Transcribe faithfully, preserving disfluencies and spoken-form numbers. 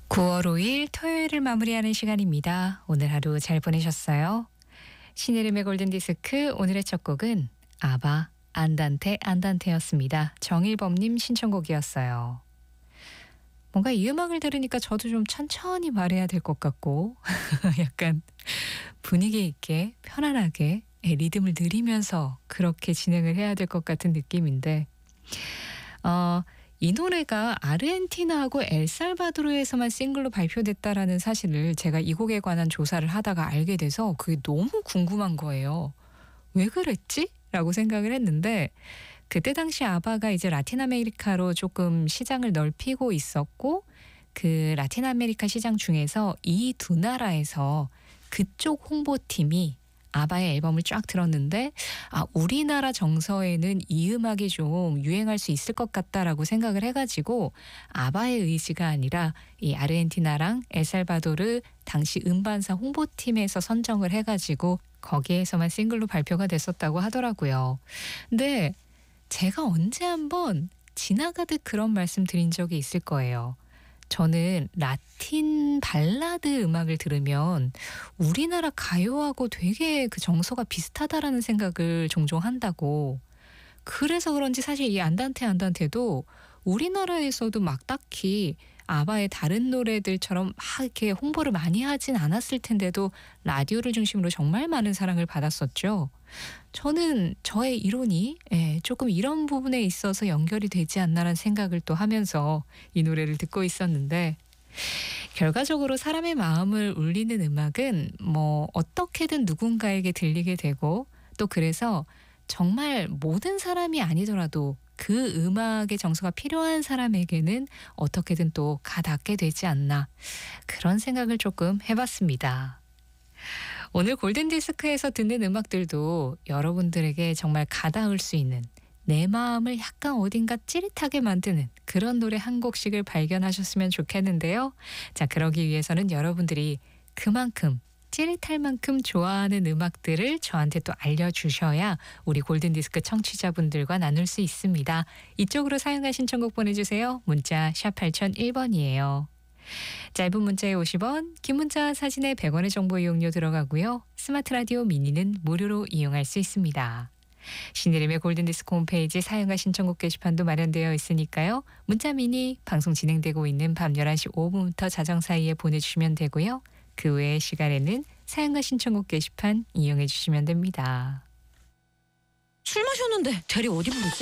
구월 오일 토요일을 마무리하는 시간입니다. 오늘 하루 잘 보내셨어요? 신혜림의 골든디스크 오늘의 첫 곡은 아바 안단테 안단테였습니다. 정일범님 신청곡이었어요. 뭔가 이 음악을 들으니까 저도 좀 천천히 말해야 될 것 같고 약간 분위기 있게 편안하게 리듬을 느리면서 그렇게 진행을 해야 될 것 같은 느낌인데 어, 이 노래가 아르헨티나하고 엘살바도르에서만 싱글로 발표됐다라는 사실을 제가 이 곡에 관한 조사를 하다가 알게 돼서 그게 너무 궁금한 거예요. 왜 그랬지? 라고 생각을 했는데 그때 당시 아바가 이제 라틴 아메리카로 조금 시장을 넓히고 있었고 그 라틴 아메리카 시장 중에서 이 두 나라에서 그쪽 홍보팀이 아바의 앨범을 쫙 들었는데 아 우리나라 정서에는 이 음악이 좀 유행할 수 있을 것 같다라고 생각을 해가지고 아바의 의지가 아니라 이 아르헨티나랑 엘살바도르 당시 음반사 홍보팀에서 선정을 해가지고 거기에서만 싱글로 발표가 됐었다고 하더라고요. 근데 제가 언제 한번 지나가듯 그런 말씀 드린 적이 있을 거예요. 저는 라틴 발라드 음악을 들으면 우리나라 가요하고 되게 그 정서가 비슷하다라는 생각을 종종 한다고. 그래서 그런지 사실 이 안단테 안단테도 우리나라에서도 막 딱히 아바의 다른 노래들처럼 막 이렇게 홍보를 많이 하진 않았을 텐데도 라디오를 중심으로 정말 많은 사랑을 받았었죠. 저는 저의 이론이 예, 조금 이런 부분에 있어서 연결이 되지 않나라는 생각을 또 하면서 이 노래를 듣고 있었는데 결과적으로 사람의 마음을 울리는 음악은 뭐 어떻게든 누군가에게 들리게 되고 또 그래서 정말 모든 사람이 아니더라도 그 음악의 정서가 필요한 사람에게는 어떻게든 또 가닿게 되지 않나 그런 생각을 조금 해봤습니다. 오늘 골든디스크에서 듣는 음악들도 여러분들에게 정말 가닿을 수 있는 내 마음을 약간 어딘가 찌릿하게 만드는 그런 노래 한 곡씩을 발견하셨으면 좋겠는데요. 자, 그러기 위해서는 여러분들이 그만큼 찌릿할 만큼 좋아하는 음악들을 저한테 또 알려주셔야 우리 골든디스크 청취자분들과 나눌 수 있습니다. 이쪽으로 사용하 신청곡 보내주세요. 문자 샵 팔공공일 번이에요. 짧은 문자에 오십 원, 긴 문자 사진에 백 원의 정보 이용료 들어가고요. 스마트 라디오 미니는 무료로 이용할 수 있습니다. 신혜림의 골든디스크 홈페이지 사용하 신청곡 게시판도 마련되어 있으니까요. 문자 미니 방송 진행되고 있는 밤 열한 시 오 분부터 자정 사이에 보내주시면 되고요. 그 외의 시간에는 사용하 신청곡 게시판 이용해 주시면 됩니다. 술 마셨는데 대리 어디 부르지?